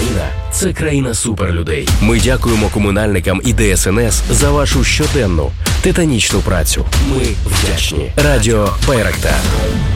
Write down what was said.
Україна – це країна суперлюдей. Ми дякуємо комунальникам і ДСНС за вашу щоденну, титанічну працю. Ми вдячні. Радіо Байрактар.